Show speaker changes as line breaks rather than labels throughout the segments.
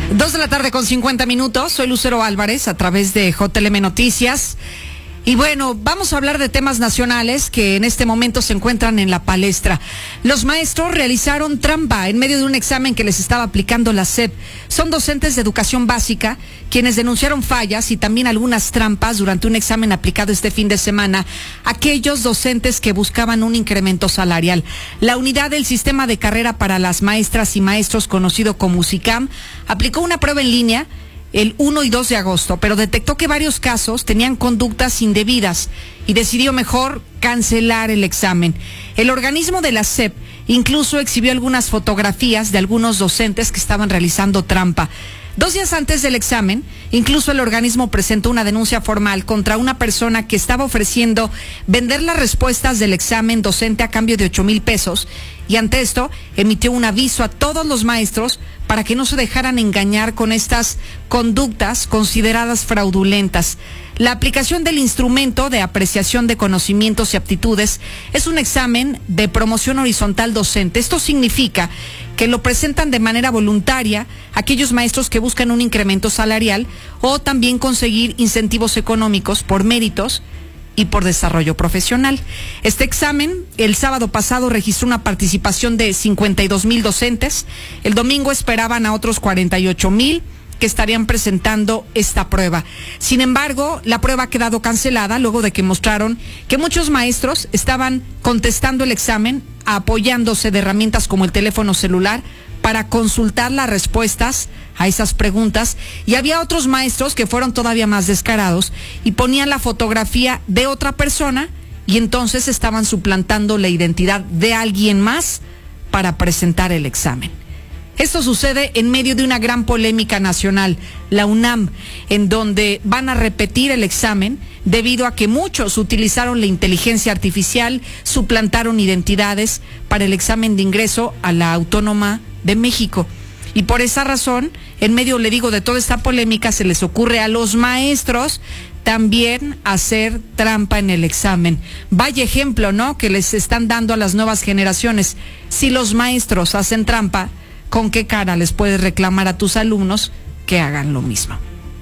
2:50 p.m. Soy Lucero Álvarez a través de JLM Noticias. Y bueno, vamos a hablar de temas nacionales que en este momento se encuentran en la palestra. Los maestros realizaron trampa en medio de un examen que les estaba aplicando la SEP. Son docentes de educación básica quienes denunciaron fallas y también algunas trampas durante un examen aplicado este fin de semana. Aquellos docentes que buscaban un incremento salarial. La unidad del sistema de carrera para las maestras y maestros, conocido como USICAM, aplicó una prueba en línea el 1 y 2 de agosto, pero detectó que varios casos tenían conductas indebidas y decidió mejor cancelar el examen. El organismo de la SEP incluso exhibió algunas fotografías de algunos docentes que estaban realizando trampa. 2 días antes del examen, incluso el organismo presentó una denuncia formal contra una persona que estaba ofreciendo vender las respuestas del examen docente a cambio de 8,000 pesos, y ante esto emitió un aviso a todos los maestros para que no se dejaran engañar con estas conductas consideradas fraudulentas. La aplicación del instrumento de apreciación de conocimientos y aptitudes es un examen de promoción horizontal docente. Esto significa que lo presentan de manera voluntaria aquellos maestros que buscan un incremento salarial o también conseguir incentivos económicos por méritos y por desarrollo profesional. Este examen, el sábado pasado, registró una participación de 52,000 docentes. El domingo esperaban a otros 48,000 que estarían presentando esta prueba. Sin embargo, la prueba ha quedado cancelada luego de que mostraron que muchos maestros estaban contestando el examen apoyándose de herramientas como el teléfono celular para consultar las respuestas a esas preguntas, y había otros maestros que fueron todavía más descarados y ponían la fotografía de otra persona y entonces estaban suplantando la identidad de alguien más para presentar el examen. Esto sucede en medio de una gran polémica nacional, la UNAM, en donde van a repetir el examen debido a que muchos utilizaron la inteligencia artificial, suplantaron identidades para el examen de ingreso a la Autónoma de México. Y por esa razón, en medio, le digo, de toda esta polémica, se les ocurre a los maestros también hacer trampa en el examen. Vaya ejemplo, ¿no?, que les están dando a las nuevas generaciones. Si los maestros hacen trampa, ¿con qué cara les puedes reclamar a tus alumnos que hagan lo mismo?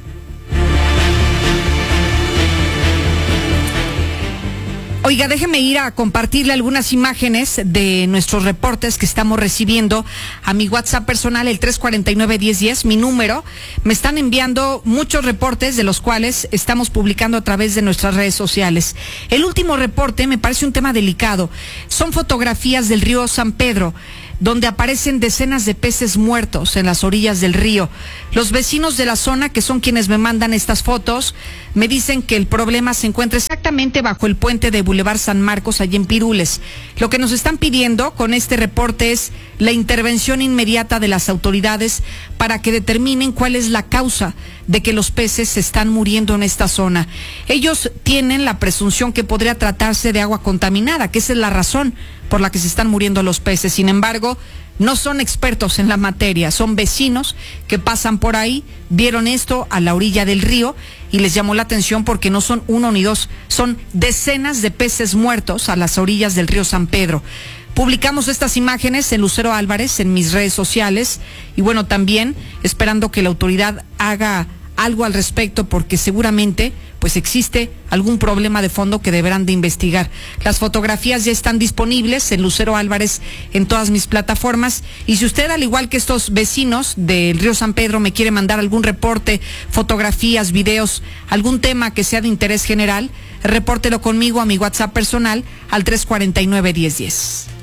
Oiga, déjeme ir a compartirle algunas imágenes de nuestros reportes que estamos recibiendo a mi WhatsApp personal, el 349-1010, mi número. Me están enviando muchos reportes de los cuales estamos publicando a través de nuestras redes sociales. El último reporte me parece un tema delicado. Son fotografías del río San Pedro, donde aparecen decenas de peces muertos en las orillas del río. Los vecinos de la zona, que son quienes me mandan estas fotos, me dicen que el problema se encuentra exactamente bajo el puente de Boulevard San Marcos, allí en Pirules. Lo que nos están pidiendo con este reporte es la intervención inmediata de las autoridades para que determinen cuál es la causa de que los peces se están muriendo en esta zona. Ellos tienen la presunción que podría tratarse de agua contaminada, que esa es la razón por la que se están muriendo los peces. Sin embargo, no son expertos en la materia, son vecinos que pasan por ahí, vieron esto a la orilla del río y les llamó la atención porque no son uno ni dos, son decenas de peces muertos a las orillas del río San Pedro. Publicamos estas imágenes en Lucero Álvarez en mis redes sociales y bueno, también esperando que la autoridad haga algo al respecto, porque seguramente pues existe algún problema de fondo que deberán de investigar. Las fotografías ya están disponibles en Lucero Álvarez en todas mis plataformas, y si usted, al igual que estos vecinos del río San Pedro, me quiere mandar algún reporte, fotografías, videos, algún tema que sea de interés general, repórtelo conmigo a mi WhatsApp personal al 349-1010.